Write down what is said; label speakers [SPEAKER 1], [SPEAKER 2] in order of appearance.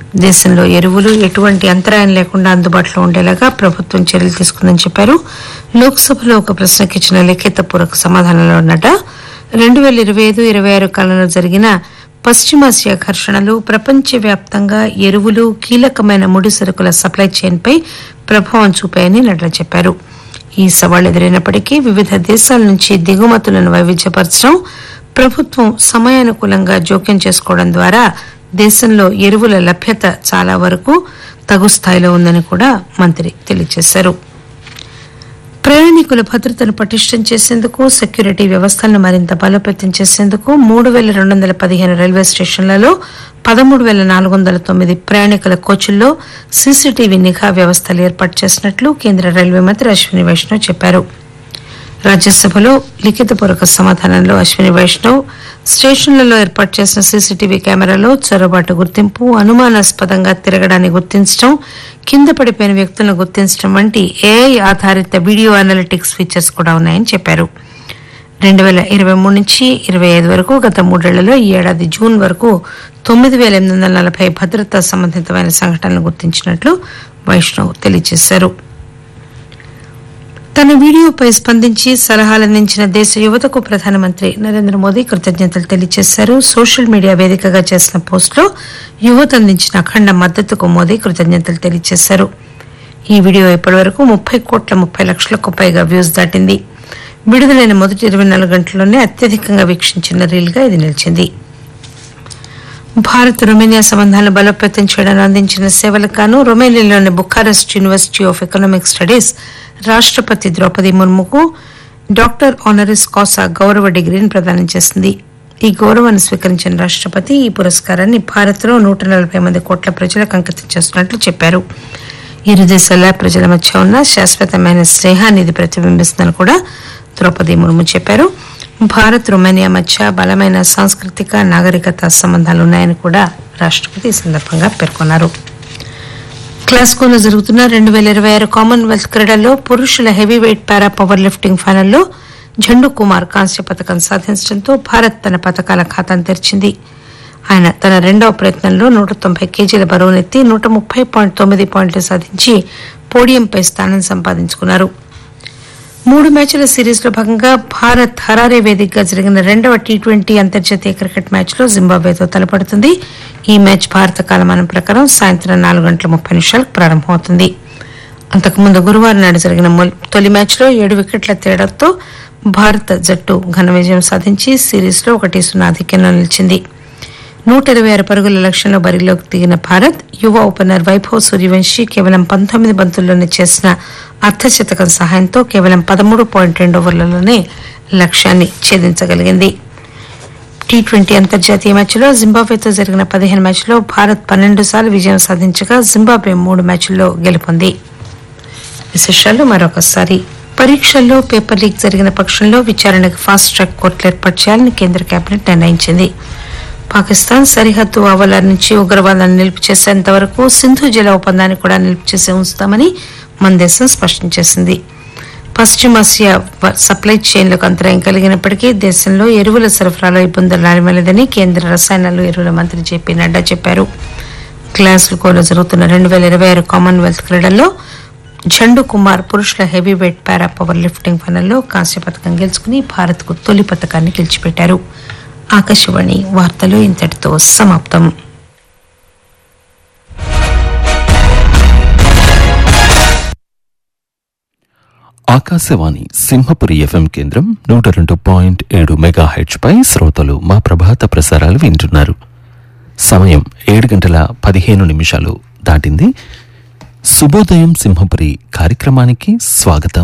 [SPEAKER 1] దేశంలో ఎరువులు ఎటువంటి అంతరాయం లేకుండా అందుబాటులో ఉండేలాగా ప్రభుత్వం చర్యలు తీసుకుందని చెప్పారు. లోక్సభలో ఒక ప్రశ్నకు ఇచ్చిన లిఖితపూర్వక సమాధానంలో నడ్డా 2025-26 కాలంలో జరిగిన పశ్చిమాసియా ఘర్షణలు ప్రపంచవ్యాప్తంగా ఎరువులు, కీలకమైన ముడి సరుకుల సప్లై చైన్పై ప్రభావం చూపాయని నడ్డా చెప్పారు. ఈ సవాళ్లు ఎదురైనప్పటికీ వివిధ దేశాల నుంచి దిగుమతులను వైవిధ్యపరచడం, ప్రభుత్వం సమయానుకూలంగా జోక్యం చేసుకోవడం ద్వారా దేశంలో ఎరువుల లభ్యత చాలా వరకు తగు స్థాయిలో ఉందని కూడా మంత్రి తెలియజేశారు. ప్రయాణికుల భద్రతను పటిష్టం చేసేందుకు, సెక్యూరిటీ వ్యవస్థలను మరింత బలోపేతం చేసేందుకు 3,215 రైల్వే స్టేషన్లలో 13,409 ప్రయాణికుల కోచుల్లో సీసీటీవీ నిఘా వ్యవస్థలు ఏర్పాటు చేసినట్లు కేంద్ర రైల్వే మంత్రి అశ్విని వైష్ణవ్ చెప్పారు. రాజ్యసభలో లిఖితపూర్వక సమాధానంలో అశ్విని వైష్ణవ్ స్టేషన్లలో ఏర్పాటు చేసిన సీసీటీవీ కెమెరాలో చొరబాటు గుర్తింపు, అనుమానాస్పదంగా తిరగడాన్ని గుర్తించడం, కింద పడిపోయిన వ్యక్తులను గుర్తించడం వంటి ఏఐ ఆధారిత వీడియో అనలిటిక్స్ ఫీచర్స్ కూడా ఉన్నాయని చెప్పారు. 2023 నుంచి 25 వరకు గత 3 ఏళ్లలో ఈ ఏడాది జూన్ వరకు 9,840 భద్రతా సంబంధితమైన సంఘటనలు గుర్తించినట్లు వైష్ణవ్ తెలియజేశారు. తన వీడియోపై స్పందించి సలహాలందించిన దేశ యువతకు ప్రధానమంత్రి నరేంద్ర మోదీ కృతజ్ఞతలు తెలియజేశారు. సోషల్ మీడియా వేదికగా చేసిన పోస్టులో యువత అందించిన అఖండ మద్దతుకు మోదీ కృతజ్ఞతలు తెలియజేశారు. ఈ వీడియో ఇప్పటివరకు 30,30,00,000కు పైగా వ్యూస్ దాటింది. విడుదలైన మొదటి 24 గంటల్లోనే అత్యధికంగా వీక్షించిన రీల్గా ఇది నిలిచింది. భారత్ రొమేనియా సంబంధాలను బలోపేతం చేయడానికి అందించిన సేవలకు గాను రొమేనియాలోని బుఖారెస్ట్ యూనివర్సిటీ ఆఫ్ ఎకనామిక్ స్టడీస్ రాష్టపతి ద్రౌపది ముర్ముకు డాక్టర్ ఆనరిస్ కాసా గౌరవ డిగ్రీని ప్రదానం చేసింది. ఈ గౌరవాన్ని స్వీకరించిన రాష్టపతి ఈ పురస్కారాన్ని భారత్లో 140 మంది కోట్ల ప్రజలకు అంకితం చేస్తున్నట్లు చెప్పారు. ఇరు దేశాల ప్రజల మధ్య ఉన్న శాశ్వతమైన స్నేహాన్ని ఇది ప్రతిబింబిస్తుందని కూడా ద్రౌపది ముర్ము చెప్పారు. భారత్ రొమేనియా మధ్య బలమైన సాంస్కృతిక, నాగరికత సంబంధాలున్నాయని కూడా రాష్టపతి ఈ సందర్భంగా పేర్కొన్నారు. గ్లాస్గోలో జరుగుతున్న 2026 కామన్వెల్త్ క్రీడల్లో పురుషుల హెవీ వెయిట్ పారా పవర్ లిఫ్టింగ్ ఫైనల్లో ఝండు కుమార్ కాంస్య పథకం సాధించడంతో భారత్ తన పథకాల ఖాతాను తెరిచింది. ఆయన తన రెండవ ప్రయత్నంలో 190 కేజీల బరువునెత్తి 130.9 పాయింట్లు సాధించి పోడియంపై స్థానం సంపాదించుకున్నారు. 3 మ్యాచ్ల సిరీస్లో భాగంగా భారత్ హరారే వేదికగా జరిగిన రెండవ టీ20 అంతర్జాతీయ క్రికెట్ మ్యాచ్లో జింబాబ్వేతో తలపడుతుంది. ఈ మ్యాచ్ భారత కాలమానం ప్రకారం సాయంత్రం 4:30 ప్రారంభమవుతుంది. అంతకుముందు గురువారం నాడు జరిగిన తొలి మ్యాచ్లో 7 వికెట్ల తేడాతో భారత జట్టు ఘన విజయం సాధించి సిరీస్లో 1-0 ఆధిక్యంలో నిలిచింది. 126 పరుగుల లక్ష్యంలో బరిలోకి దిగిన భారత్ యువ ఓపెనర్ వైభవ్ సూర్యవంశీ కేవలం 19 బంతుల్లోనే చేసిన అర్ధశతకం సహాయంతో కేవలం 13.2 ఓవర్లలోనే లక్ష్యాన్ని ఛేదించగలిగింది. టీ20 అంతర్జాతీయ మ్యాచ్లో జింబాబ్వేతో జరిగిన 15 మ్యాచ్లో భారత్ 12 సార్లు విజయం సాధించగా జింబాబ్వే 3 మ్యాచ్ల్లో గెలుపొంది. విశేషాలు మరొకసారి. పరీక్షల్లో పేపర్ లీక్ జరిగిన పక్షంలో విచారణకు ఫాస్ట్ ట్రాక్ కోర్టులు ఏర్పాటు చేయాలని కేంద్ర కేబినెట్ నిర్ణయించింది. పాకిస్తాన్ సరిహద్దు ఆవల నుంచి ఉగ్రవాదాన్ని నిలుపు చేసేంత వరకు సింధు జల ఒప్పందాన్ని కూడా నిలుపు చేసి ఉంచుతామని మన దేశం స్పష్టం చేసింది. పశ్చిమాసియా సప్లై చైన్లకు అంతరాయం కలిగినప్పటికీ దేశంలో ఎరువుల సరఫరాలో ఇబ్బందులు రానివ్వలేదని కేంద్ర రసాయనాలు, ఎరువుల మంత్రి జేపీ నడ్డా చెప్పారు. గ్లాస్గోలో జరుగుతున్న 2026 కామన్వెల్త్ క్రీడల్లో ఝండు కుమార్ పురుషుల హెవీ వెయిట్ పారా పవర్ లిఫ్టింగ్ ఫైనల్లో కాంస్య పథకం గెలుచుకుని భారత్కు తొలి పథకాన్ని గెలిచిపెట్టారు. ఆకాశవాణి వార్తలు ఇంతటితో సమాప్తం.
[SPEAKER 2] ఆకాశవాణి సింహపురి ఎఫ్ఎం కేంద్రం 102.7 మెగాహెర్ట్జ్ పై శ్రోతలు మా ప్రభాత ప్రసారాలు వింటున్నారు. సమయం 7:15 దాటింది. శుభోదయం సింహపురి కార్యక్రమానికి స్వాగతం.